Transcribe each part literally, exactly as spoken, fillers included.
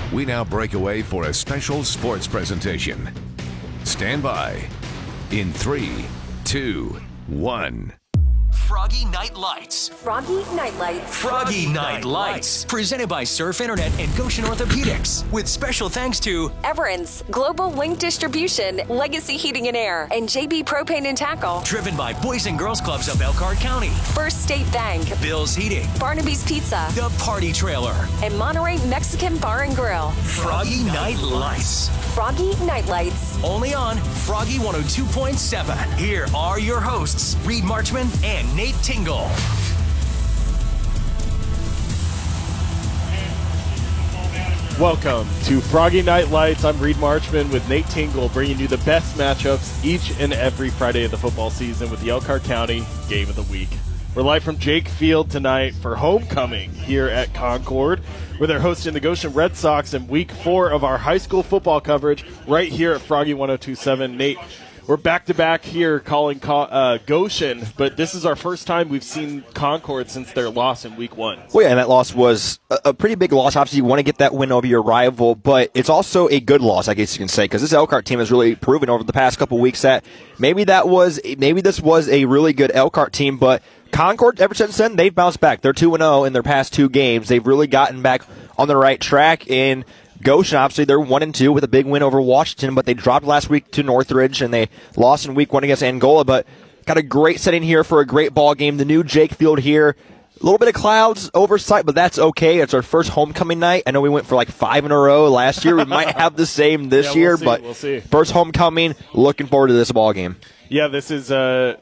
We now break away for a special sports presentation. Stand by. In three, two, one. Froggy Night Lights. Froggy Night Lights. Froggy Night Lights. Presented by Surf Internet and Goshen Orthopedics. With special thanks to Everence, Global Link Distribution, Legacy Heating and Air, and J B Propane and Tackle. Driven by Boys and Girls Clubs of Elkhart County. First State Bank. Bill's Heating. Barnaby's Pizza. The Party Trailer. And Monterey Mexican Bar and Grill. Froggy Night Lights. Froggy Night Lights. Only on Froggy one oh two point seven. Here are your hosts, Reed Marchman and Nate Tingle. Welcome to Froggy Night Lights. I'm Reed Marchman with Nate Tingle, bringing you the best matchups each and every Friday of the football season with the Elkhart County Game of the Week. We're live from Jake Field tonight for homecoming here at Concord, where they're hosting the Goshen Red Sox in week four of our high school football coverage right here at Froggy one oh two point seven. Nate, we're back-to-back here calling uh, Goshen, but this is our first time we've seen Concord since their loss in week one. Well, yeah, and that loss was a, a pretty big loss. Obviously, you want to get that win over your rival, but it's also a good loss, I guess you can say, because this Elkhart team has really proven over the past couple weeks that maybe that was maybe this was a really good Elkhart team, but Concord, ever since then, they've bounced back. They're two and oh in their past two games. They've really gotten back on the right track. In Goshen, obviously, they're one and two with a big win over Washington, but they dropped last week to Northridge, and they lost in week one against Angola. But got a great setting here for a great ball game. The new Jake Field here. A little bit of clouds, oversight, but that's okay. It's our first homecoming night. I know we went for like five in a row last year. We might have the same this yeah, year, we'll see, but we'll see. First homecoming. Looking forward to this ball game. Yeah, this is uh,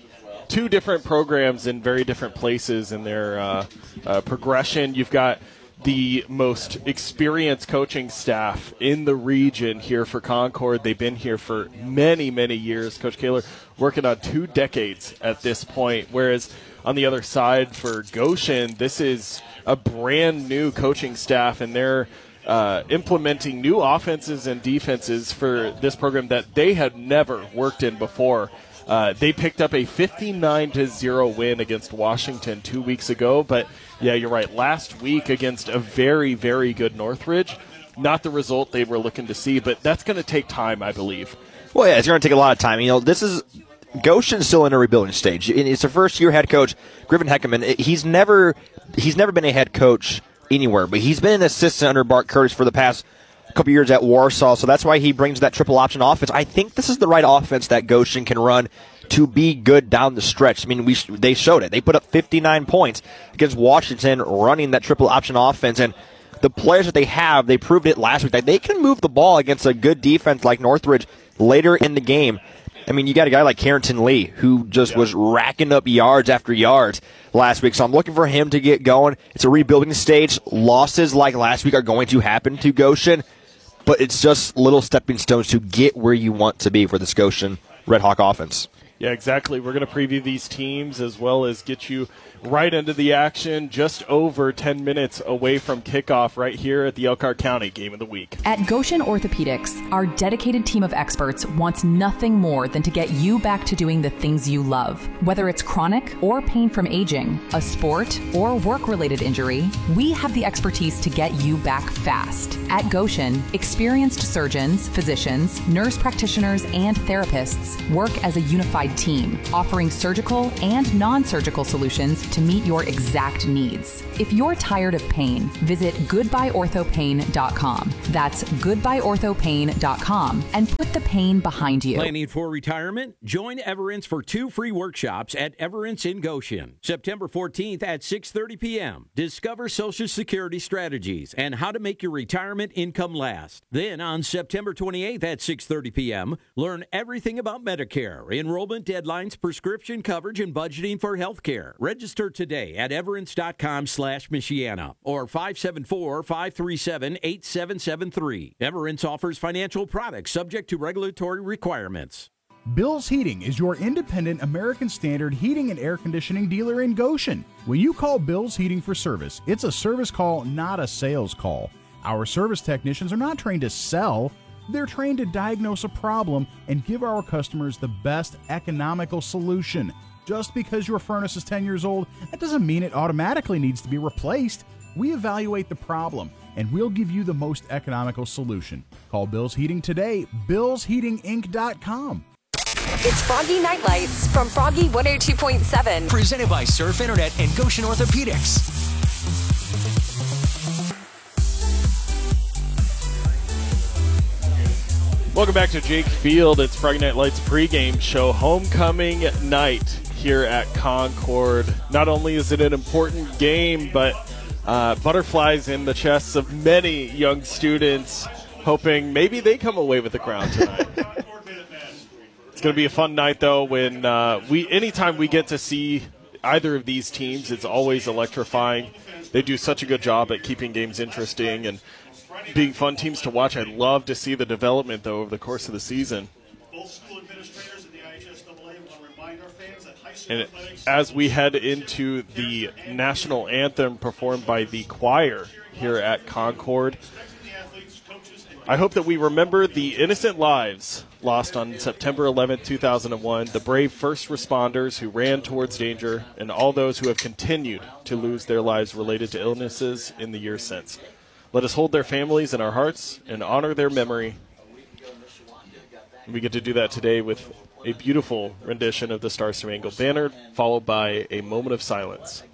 two different programs in very different places in their uh, uh, progression. You've got the most experienced coaching staff in the region here for Concord. They've been here for many, many years. Coach Kaler working on two decades at this point, whereas on the other side for Goshen, this is a brand new coaching staff, and they're uh, implementing new offenses and defenses for this program that they had never worked in before. Uh, they picked up a fifty-nine to zero win against Washington two weeks ago. But, yeah, you're right. Last week against a very, very good Northridge, not the result they were looking to see. But that's going to take time, I believe. Well, yeah, it's going to take a lot of time. You know, this is Goshen's still in a rebuilding stage. It's a first-year head coach, Griffin Heckerman. He's never he's never been a head coach anywhere, but he's been an assistant under Bart Curtis for the past couple years at Warsaw, so that's why he brings that triple option offense. I think this is the right offense that Goshen can run to be good down the stretch. I mean, we they showed it. They put up fifty-nine points against Washington running that triple option offense, and the players that they have, they proved it last week that they can move the ball against a good defense like Northridge later in the game. I mean, you got a guy like Carrington Lee who just yeah. was racking up yards after yards last week, so I'm looking for him to get going. It's a rebuilding stage. Losses like last week are going to happen to Goshen, but it's just little stepping stones to get where you want to be for this Goshen Red Hawk offense. Yeah, exactly. We're going to preview these teams as well as get you right into the action just over ten minutes away from kickoff right here at the Elkhart County Game of the Week. At Goshen Orthopedics, our dedicated team of experts wants nothing more than to get you back to doing the things you love. Whether it's chronic or pain from aging, a sport, or work-related injury, we have the expertise to get you back fast. At Goshen, experienced surgeons, physicians, nurse practitioners, and therapists work as a unified team, offering surgical and non-surgical solutions to meet your exact needs. If you're tired of pain, visit goodbye ortho pain dot com. That's goodbye ortho pain dot com and put the pain behind you. Planning for retirement? Join Everence for two free workshops at Everence in Goshen. September fourteenth at six thirty p.m. Discover Social Security strategies and how to make your retirement income last. Then on September twenty-eighth at six thirty p.m., learn everything about Medicare, enrollment deadlines, prescription coverage, and budgeting for health care. Register today at everence dot com slash Michiana or five seven four, five three seven, eight seven seven three. Everence offers financial products subject to regulatory requirements. Bill's Heating is your independent American Standard heating and air conditioning dealer in Goshen. When you call Bill's Heating for service, it's a service call, not a sales call. Our service technicians are not trained to sell. They're trained to diagnose a problem and give our customers the best economical solution. Just because your furnace is ten years old, that doesn't mean it automatically needs to be replaced. We evaluate the problem, and we'll give you the most economical solution. Call Bill's Heating today, bills heating inc dot com. It's Froggy Night Lights from Froggy one oh two point seven. Presented by Surf Internet and Goshen Orthopedics. Welcome back to Jake Field. It's Froggy Night Lights pregame show, homecoming night here at Concord. Not only is it an important game, but uh, butterflies in the chests of many young students, hoping maybe they come away with the crown tonight. It's going to be a fun night, though. When uh, we, anytime we get to see either of these teams, it's always electrifying. They do such a good job at keeping games interesting and being fun teams to watch. I'd love to see the development, though, over the course of the season. And as we head into the national anthem performed by the choir here at Concord, I hope that we remember the innocent lives lost on September eleventh, two thousand one, the brave first responders who ran towards danger, and all those who have continued to lose their lives related to illnesses in the years since. Let us hold their families in our hearts and honor their memory. We get to do that today with a beautiful rendition of the Star Spangled Banner, followed by a moment of silence.